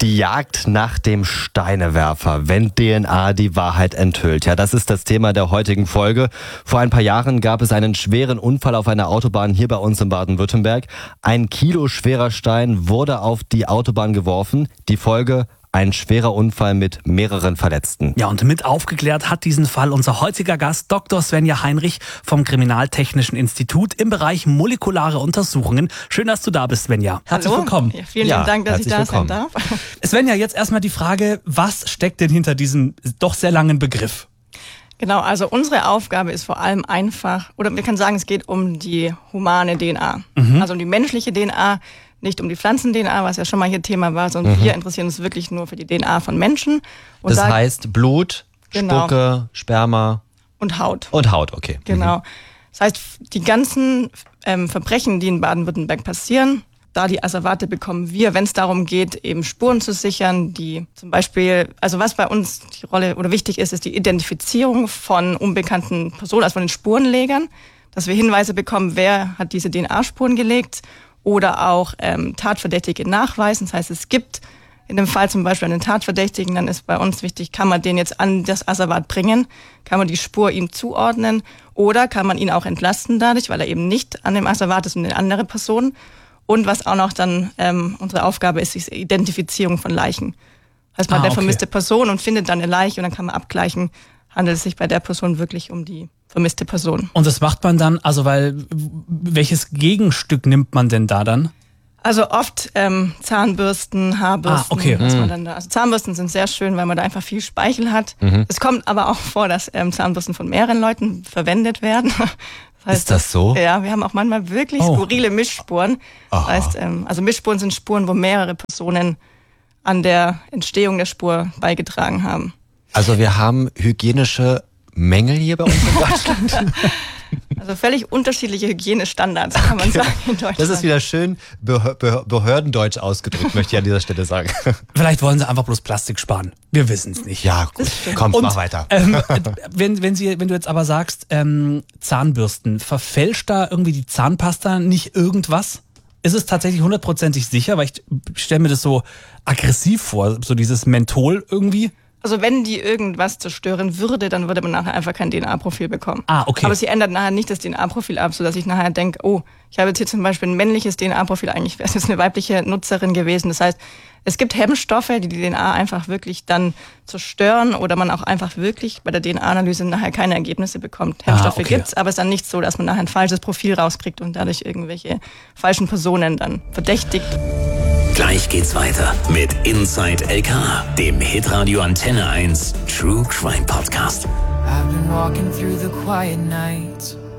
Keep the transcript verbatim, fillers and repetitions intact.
Die Jagd nach dem Steinewerfer, wenn D N A die Wahrheit enthüllt. Ja, das ist das Thema der heutigen Folge. Vor ein paar Jahren gab es einen schweren Unfall auf einer Autobahn hier bei uns in Baden-Württemberg. Ein Kilo schwerer Stein wurde auf die Autobahn geworfen. Die Folge: ein schwerer Unfall mit mehreren Verletzten. Ja, und mit aufgeklärt hat diesen Fall unser heutiger Gast Doktor Svenja Heinrich vom Kriminaltechnischen Institut im Bereich molekulare Untersuchungen. Schön, dass du da bist, Svenja. Herzlich Hallo. willkommen. Ja, vielen Ja, lieben Dank, dass ich da herzlich sein darf. Svenja, jetzt erstmal die Frage, was steckt denn hinter diesem doch sehr langen Begriff? Genau, also unsere Aufgabe ist vor allem einfach, oder wir können sagen, es geht um die humane D N A. Mhm. Also um die menschliche D N A, nicht um die Pflanzen-D N A, was ja schon mal hier Thema war, sondern mhm. wir interessieren uns wirklich nur für die D N A von Menschen. Und das da, heißt Blut, genau. Spucke, Sperma und Haut. Und Haut, okay. Genau. Mhm. Das heißt, die ganzen ähm, Verbrechen, die in Baden-Württemberg passieren, da die Asservate bekommen wir, wenn es darum geht, eben Spuren zu sichern, die zum Beispiel, also was bei uns die Rolle oder wichtig ist, ist die Identifizierung von unbekannten Personen, also von den Spurenlegern, dass wir Hinweise bekommen, wer hat diese D N A-Spuren gelegt oder auch ähm, Tatverdächtige nachweisen. Das heißt, es gibt in dem Fall zum Beispiel einen Tatverdächtigen, dann ist bei uns wichtig, kann man den jetzt an das Asservat bringen, kann man die Spur ihm zuordnen oder kann man ihn auch entlasten dadurch, weil er eben nicht an dem Asservat ist und eine andere Person. Und was auch noch dann ähm, unsere Aufgabe ist, ist die Identifizierung von Leichen. Also man Ah, hat eine okay. vermisste Person und findet dann eine Leiche und dann kann man abgleichen, handelt es sich bei der Person wirklich um die vermisste Person. Und das macht man dann, also weil, welches Gegenstück nimmt man denn da dann? Also oft ähm, Zahnbürsten, Haarbürsten, Ah, okay. was Mhm. man dann da. Also Zahnbürsten sind sehr schön, weil man da einfach viel Speichel hat. Mhm. Es kommt aber auch vor, dass ähm, Zahnbürsten von mehreren Leuten verwendet werden. Das heißt, Ist das so? Ja, wir haben auch manchmal wirklich Oh. skurrile Mischspuren. Das Aha. heißt, ähm, also Mischspuren sind Spuren, wo mehrere Personen an der Entstehung der Spur beigetragen haben. Also wir haben hygienische Mängel hier bei uns in Deutschland. Also völlig unterschiedliche Hygienestandards, kann man sagen, in Deutschland. Das ist wieder schön Behör- Behör- behördendeutsch ausgedrückt, möchte ich an dieser Stelle sagen. Vielleicht wollen sie einfach bloß Plastik sparen. Wir wissen es nicht. Ja, gut. Komm, Und, mach weiter. Ähm, wenn, wenn, Sie, wenn du jetzt aber sagst, ähm, Zahnbürsten, verfälscht da irgendwie die Zahnpasta nicht irgendwas? Ist es tatsächlich hundertprozentig sicher? Weil ich stelle mir das so aggressiv vor, so dieses Menthol irgendwie. Also wenn die irgendwas zerstören würde, dann würde man nachher einfach kein D N A-Profil bekommen. Ah, okay. Aber sie ändert nachher nicht das D N A-Profil ab, sodass ich nachher denke, oh, ich habe jetzt hier zum Beispiel ein männliches D N A-Profil, eigentlich wäre es jetzt eine weibliche Nutzerin gewesen. Das heißt, es gibt Hemmstoffe, die die D N A einfach wirklich dann zerstören oder man auch einfach wirklich bei der D N A-Analyse nachher keine Ergebnisse bekommt. Hemmstoffe Ah, okay. gibt's, aber es ist dann nicht so, dass man nachher ein falsches Profil rauskriegt und dadurch irgendwelche falschen Personen dann verdächtigt. Gleich geht's weiter mit Inside L K, dem Hitradio Antenne eins True Crime Podcast. I've been walking through the quiet nights,